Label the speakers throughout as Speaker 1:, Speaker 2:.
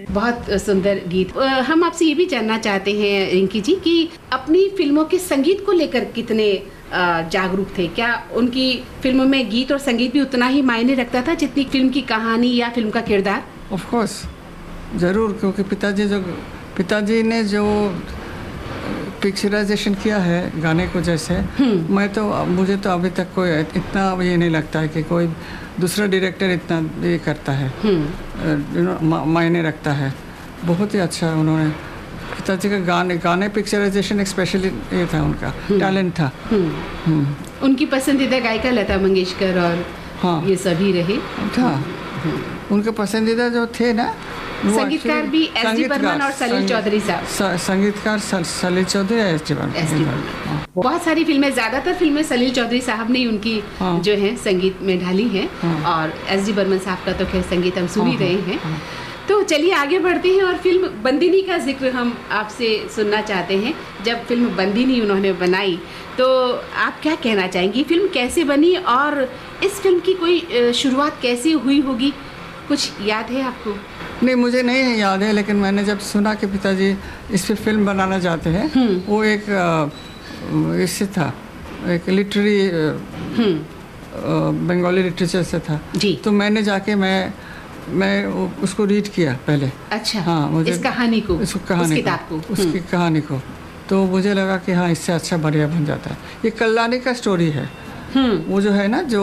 Speaker 1: बहुत सुंदर गीत। हम आपसे ये भी जानना चाहते हैं रिंकी जी कि अपनी फिल्मों के संगीत को लेकर कितने जागरूक थे? क्या उनकी फिल्मों में गीत और संगीत भी उतना ही मायने रखता था जितनी फिल्म की कहानी या फिल्म का किरदार?
Speaker 2: ऑफ कोर्स, जरूर, क्योंकि पिताजी ने जो पिक्चराइजेशन किया है गाने को, जैसे मुझे तो अभी तक कोई इतना ये नहीं लगता है कि कोई दूसरा डायरेक्टर इतना ये करता है, मायने रखता है। बहुत ही अच्छा उन्होंने पिताजी का गाने पिक्चराइजेशन स्पेशली ये था, उनका टैलेंट था।
Speaker 1: उनकी पसंदीदा गायिका लता मंगेशकर और
Speaker 2: हाँ,
Speaker 1: ये सभी रहे
Speaker 2: था। उनके पसंदीदा जो थे ना,
Speaker 1: संगीतकार भी एस.डी. बर्मन और सलील चौधरी साहब।
Speaker 2: संगीतकार सलील चौधरी, एस.डी. बर्मन।
Speaker 1: बहुत सारी फिल्में, ज्यादातर फिल्में सलील चौधरी साहब ने उनकी जो है संगीत में ढाली हैं। और एस.डी. बर्मन साहब का तो खैर संगीत हम सुन ही रहे हैं। तो चलिए आगे बढ़ते हैं और फिल्म बंदिनी का जिक्र हम आपसे सुनना चाहते हैं। जब फिल्म बंदिनी उन्होंने बनाई तो आप क्या कहना चाहेंगी? फिल्म कैसे बनी और इस फिल्म की कोई शुरुआत कैसे हुई होगी? कुछ याद है आपको?
Speaker 2: नहीं, मुझे नहीं है याद है, लेकिन मैंने जब सुना कि पिताजी इस पर फिल्म बनाना चाहते हैं, वो एक इससे था, एक लिटरेरी बंगाली लिटरेचर से था जी। तो मैंने जाके मैं उसको रीड किया पहले। अच्छा, हाँ, मुझे
Speaker 1: इस कहानी को,
Speaker 2: उसकी कहानी को तो मुझे लगा कि हाँ, इससे अच्छा बढ़िया बन जाता है। ये कल्याणी का स्टोरी है। वो जो है ना, जो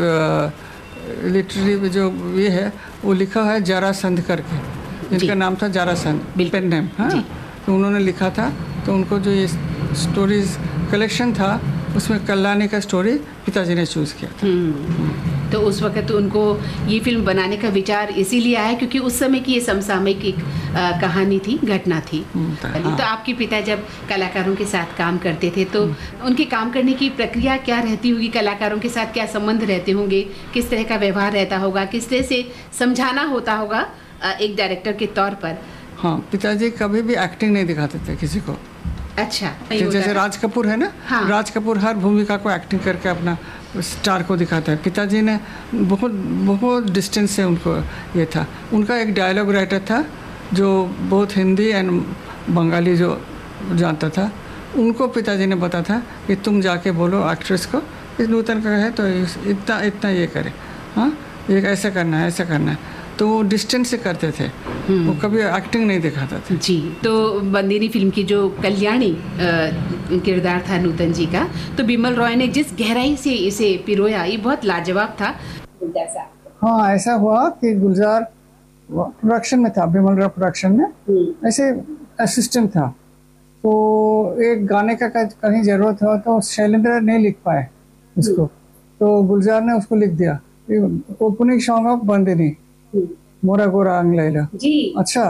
Speaker 2: लिटरेरी जो ये है, वो लिखा है जरासंध करके, जिनका नाम था जरासंध, पेन नेम। हाँ, तो उन्होंने लिखा था। तो उनको जो ये स्टोरीज कलेक्शन था, उसमें कल्याणी का स्टोरी पिताजी ने चूज़ किया था।
Speaker 1: तो उस वक्त उनको ये फिल्म बनाने का विचार इसीलिए आया क्योंकि उस समय की ये समसामयिक एक कहानी थी, घटना थी। तो आपके पिता जब कलाकारों के साथ काम करते थे तो उनके काम करने की प्रक्रिया क्या रहती होगी? कलाकारों के साथ क्या संबंध रहते होंगे? किस तरह का व्यवहार रहता होगा? किस तरह से समझाना होता होगा एक डायरेक्टर के तौर पर?
Speaker 2: हाँ, पिताजी कभी भी एक्टिंग नहीं दिखाते थे किसी को।
Speaker 1: अच्छा,
Speaker 2: जैसे राज कपूर है ना, हाँ। राज कपूर हर भूमिका को एक्टिंग करके अपना स्टार को दिखाता है। पिताजी ने बहुत डिस्टेंस से उनको ये था। उनका एक डायलॉग राइटर था जो बहुत हिंदी एंड बंगाली जो जानता था। उनको पिताजी ने बताया था कि तुम जाके बोलो एक्ट्रेस को, इस नूतन का है तो इतना ये करे, हाँ, ये ऐसा करना है, ऐसा करना है। तो वो डिस्टेंस से करते थे, वो कभी एक्टिंग नहीं दिखाता था
Speaker 1: जी। तो बंदिनी फिल्म की जो कल्याणी किरदार था नूतन जी का, तो बिमल रॉय ने जिस गहराई से इसे पिरोया, ये बहुत लाजवाब था।
Speaker 2: हाँ, ऐसा हुआ कि गुलजार प्रोडक्शन में था, बिमल रॉय प्रोडक्शन में ऐसे असिस्टेंट था। तो एक गाने का कहीं जरूरत हुआ तो शैलेंद्र नहीं लिख पाए उसको, तो गुलजार ने उसको लिख दिया, ओपनिंग सॉन्ग ऑफ बंदिनी, मोरा गोरा अंगलैला जी। अच्छा,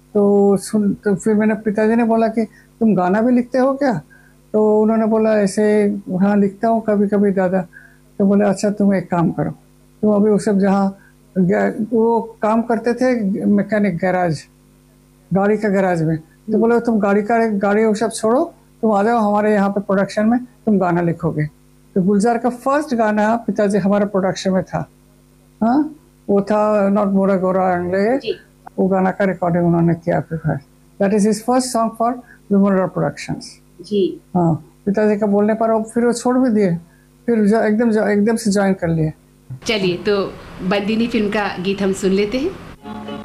Speaker 2: तो फिर मैंने पिताजी ने बोला कि तुम गाना भी लिखते हो क्या? तो उन्होंने बोला ऐसे, हाँ लिखता हूँ कभी कभी दादा। तो बोले अच्छा, तुम एक काम करो, तुम अभी वो सब जहाँ वो काम करते थे मैकेनिक गैराज, गाड़ी का गैराज में, तो बोले तुम गाड़ी वो सब छोड़ो, तुम आ जाओ हमारे यहाँ पे प्रोडक्शन में, तुम गाना लिखोगे। तो गुलजार का फर्स्ट गाना पिताजी हमारे प्रोडक्शन में था। हाँ, वो था नॉट मोरा गोरा अंगले, वो गाना का रिकॉर्डिंग उन्होंने किया। That is his first song for Vimal Roy productions जी। हाँ, पिताजी का बोलने पर फिर वो छोड़ भी दिए, फिर एकदम से ज्वाइन कर लिए।
Speaker 1: चलिए, तो बंदिनी फिल्म का गीत हम सुन लेते हैं।